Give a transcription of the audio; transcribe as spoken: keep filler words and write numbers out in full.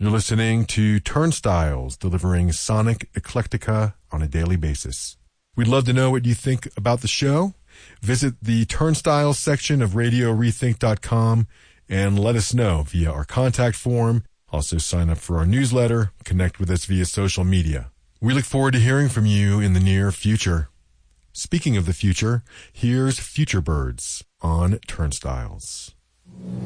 You're listening to Turnstiles, delivering sonic eclectica on a daily basis. We'd love to know what you think about the show. Visit the Turnstiles section of radio rethink dot com and let us know via our contact form. Also sign up for our newsletter, connect with us via social media. We look forward to hearing from you in the near future. Speaking of the future, here's Future Birds on Turnstiles.